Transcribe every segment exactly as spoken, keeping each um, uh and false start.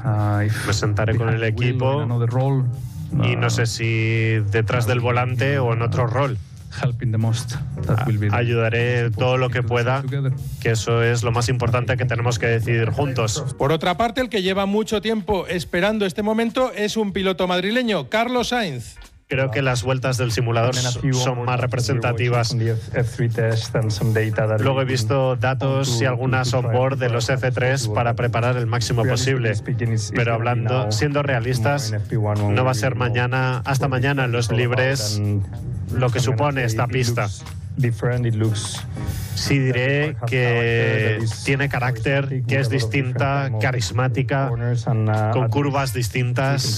Me sentaré con el equipo y no sé si detrás del volante o en otro rol. Ayudaré todo lo que pueda, que eso es lo más importante que tenemos que decidir juntos. Por otra parte, el que lleva mucho tiempo esperando este momento es un piloto madrileño, Carlos Sainz. Creo que las vueltas del simulador son más representativas. Luego he visto datos y algunas on-board de los F tres para preparar el máximo posible. Pero hablando, siendo realistas, no va a ser mañana, hasta mañana en los libres, lo que supone esta pista. Sí diré que tiene carácter, que es distinta, carismática, con curvas distintas,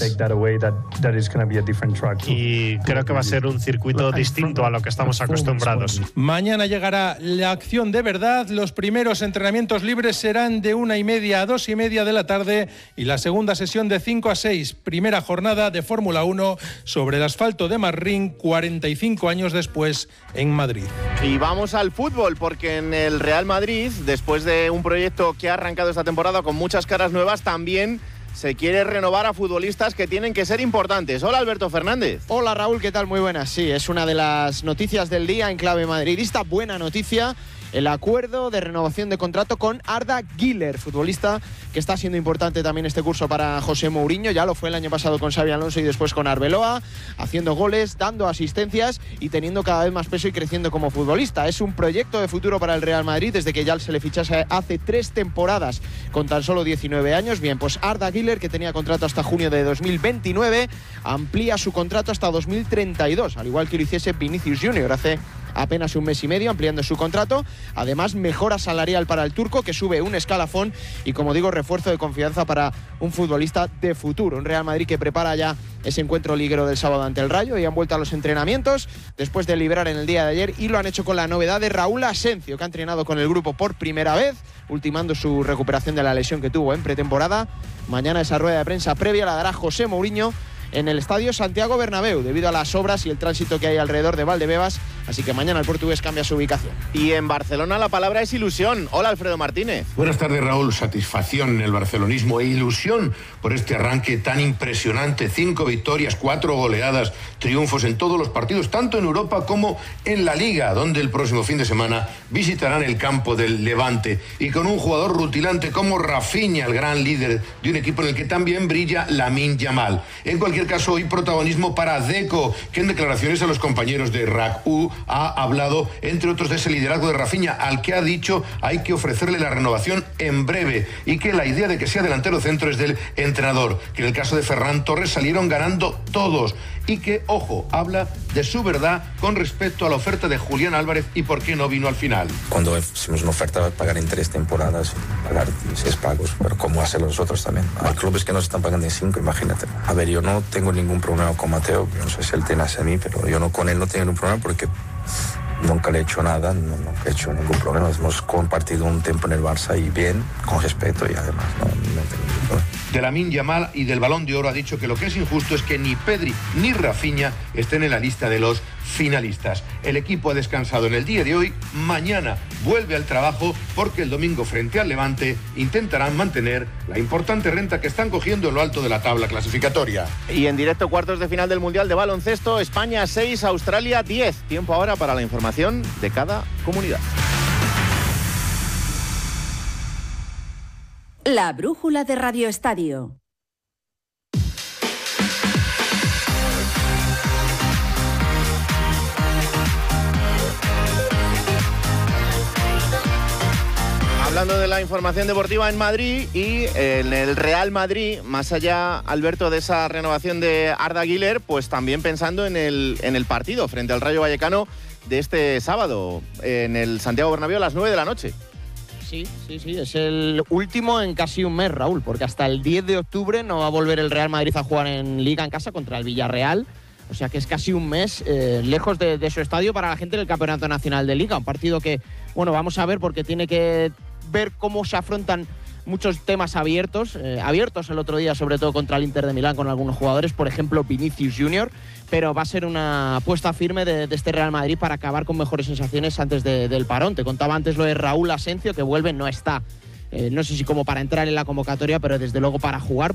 y creo que va a ser un circuito distinto a lo que estamos acostumbrados. Mañana llegará la acción de verdad. Los primeros entrenamientos libres serán de una y media a dos y media de la tarde y la segunda sesión de cinco a seis. Primera jornada de Fórmula uno sobre el asfalto de Marrín, cuarenta y cinco años después en Madrid. Y vamos al fútbol, porque en el Real Madrid, después de un proyecto que ha arrancado esta temporada con muchas caras nuevas, también se quiere renovar a futbolistas que tienen que ser importantes. Hola, Alberto Fernández. Hola, Raúl, ¿qué tal? Muy buenas. Sí, es una de las noticias del día en clave madridista. Buena noticia, el acuerdo de renovación de contrato con Arda Güler, futbolista que está siendo importante también este curso para José Mourinho. Ya lo fue el año pasado con Xabi Alonso y después con Arbeloa, haciendo goles, dando asistencias y teniendo cada vez más peso y creciendo como futbolista. Es un proyecto de futuro para el Real Madrid desde que ya se le fichase hace tres temporadas con tan solo diecinueve años. Bien, pues Arda Güler, que tenía contrato hasta junio de dos mil veintinueve, amplía su contrato hasta dos mil treinta y dos, al igual que lo hiciese Vinicius Junior hace apenas un mes y medio, ampliando su contrato. Además, mejora salarial para el turco, que sube un escalafón, y como digo, refuerzo de confianza para un futbolista de futuro. Un Real Madrid que prepara ya ese encuentro liguero del sábado ante el Rayo y han vuelto a los entrenamientos después de liberar en el día de ayer, y lo han hecho con la novedad de Raúl Asencio, que ha entrenado con el grupo por primera vez, ultimando su recuperación de la lesión que tuvo en pretemporada. Mañana esa rueda de prensa previa la dará José Mourinho en el estadio Santiago Bernabéu, debido a las obras y el tránsito que hay alrededor de Valdebebas, así que mañana el portugués cambia su ubicación. Y en Barcelona la palabra es ilusión. Hola, Alfredo Martínez. Buenas tardes, Raúl. Satisfacción en el barcelonismo e ilusión por este arranque tan impresionante. Cinco victorias, cuatro goleadas, triunfos en todos los partidos, tanto en Europa como en la Liga, donde el próximo fin de semana visitarán el campo del Levante, y con un jugador rutilante como Rafinha, el gran líder de un equipo en el que también brilla Lamine Yamal. En cualquier caso, hoy protagonismo para Deco, que en declaraciones a los compañeros de R A C U ha hablado, entre otros, de ese liderazgo de Rafinha, al que ha dicho hay que ofrecerle la renovación en breve, y que la idea de que sea delantero centro es del entrenador, que en el caso de Ferran Torres salieron ganando todos, y que, ojo, habla de su verdad con respecto a la oferta de Julián Álvarez y por qué no vino al final. Cuando hicimos una oferta, pagar en tres temporadas, pagar seis pagos, pero ¿cómo hacerlo nosotros también? Hay clubes que nos están pagando en cinco, imagínate. A ver, yo no tengo ningún problema con Mateo, yo no sé si él tiene hacia mí, pero yo no con él no tengo ningún problema porque nunca le he hecho nada, no, nunca he hecho ningún problema. Hemos compartido un tiempo en el Barça y bien, con respeto, y además no, no tengo ningún problema. De Lamine Yamal y del Balón de Oro ha dicho que lo que es injusto es que ni Pedri ni Rafinha estén en la lista de los finalistas. El equipo ha descansado en el día de hoy. Mañana vuelve al trabajo, porque el domingo frente al Levante intentarán mantener la importante renta que están cogiendo en lo alto de la tabla clasificatoria. Y en directo, cuartos de final del Mundial de Baloncesto, España seis, Australia diez. Tiempo ahora para la información de cada comunidad. La brújula de Radio Estadio. Hablando de la información deportiva en Madrid y en el Real Madrid, más allá, Alberto, de esa renovación de Arda Güler, pues también pensando en el, en el partido frente al Rayo Vallecano de este sábado en el Santiago Bernabéu a las nueve de la noche. Sí, sí, sí, es el último en casi un mes, Raúl, porque hasta el diez de octubre no va a volver el Real Madrid a jugar en Liga en casa contra el Villarreal. O sea que es casi un mes eh, lejos de, de su estadio para la gente del Campeonato Nacional de Liga. Un partido que, bueno, vamos a ver, porque tiene que ver cómo se afrontan muchos temas abiertos, eh, abiertos el otro día, sobre todo contra el Inter de Milán con algunos jugadores, por ejemplo Vinicius Junior, pero va a ser una apuesta firme de, de este Real Madrid para acabar con mejores sensaciones antes de, del parón. Te contaba antes lo de Raúl Asencio, que vuelve, no está. Eh, no sé si como para entrar en la convocatoria, pero desde luego para jugar,